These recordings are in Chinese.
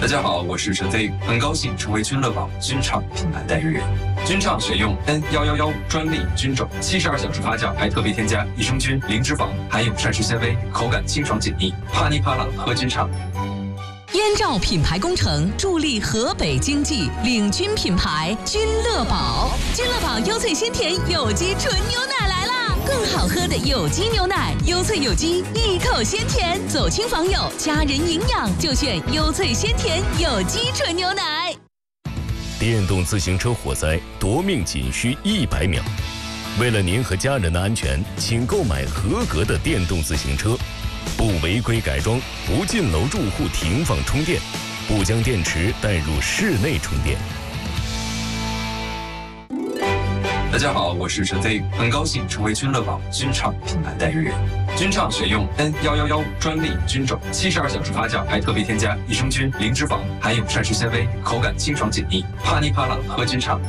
大家好，我是陈飞，很高兴成为君乐宝菌畅品牌代言人。菌畅选用 N1115专利菌种，72小时发酵，还特别添加益生菌、零脂肪，含有膳食纤维，口感清爽解腻，啪哩啪啦喝菌畅。 燕赵品牌工程助力河北经济，领军品牌君乐宝。君乐宝优萃鲜甜有机纯牛奶来啦！更好喝的有机牛奶，优萃有机，一口鲜甜，走亲访友，家人营养就选优萃鲜甜有机纯牛奶。 电动自行车火灾夺命仅需100秒，为了您和家人的安全，请购买合格的电动自行车。不违规改装，不进楼住户停放充电，不将电池带入室内充电。 大家好，我是陈飞，很高兴成为君乐宝菌畅品牌代言人。菌畅选用 N1115专利菌种，72小时发酵，还特别添加益生菌、零脂肪，含有膳食纤维，口感清爽解腻，啪哩啪啦喝菌畅。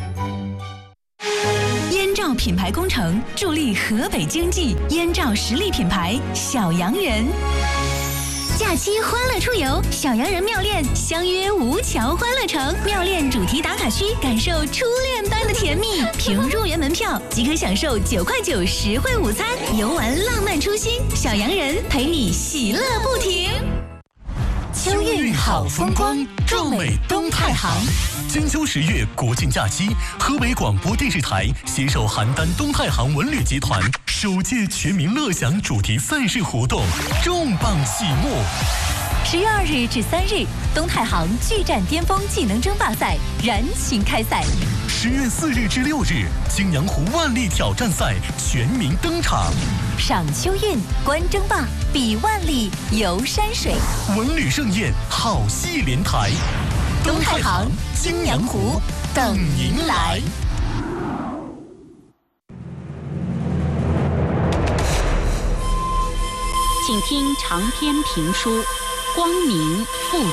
燕赵品牌工程助力河北经济，燕赵实力品牌小洋人。 假期欢乐出游，小洋人妙恋相约吴桥欢乐城，妙恋主题打卡区，感受初恋般的甜蜜。凭入园门票即可享受9块9实惠午餐，游玩浪漫初心，小洋人陪你喜乐不停。 秋韵好风光，壮美东太行。金秋10月国庆假期，河北广播电视台携手邯郸东太行文旅集团首届全民乐享主题赛事活动重磅启幕。 10月2日至3日，东太行巨战巅峰技能争霸赛燃情开赛。 10月4日至6日，青阳湖万里挑战赛全民登场。 赏秋韵，观争霸，比万里，游山水， 文旅盛宴，好戏连台。 东太行、青阳湖等您来。 请听长篇评书《光明复